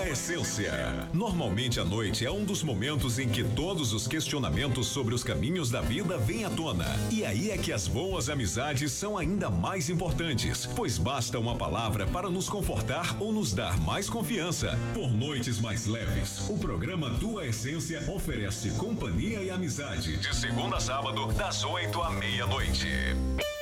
Tua Essência. Normalmente a noite é um dos momentos em que todos os questionamentos sobre os caminhos da vida vêm à tona. E aí é que as boas amizades são ainda mais importantes, pois basta uma palavra para nos confortar ou nos dar mais confiança. Por noites mais leves, o programa Tua Essência oferece companhia e amizade. De segunda a sábado, das 8 à meia-noite.